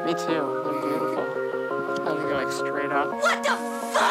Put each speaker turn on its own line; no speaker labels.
Me too. They're beautiful. I'm gonna go like straight up.
What the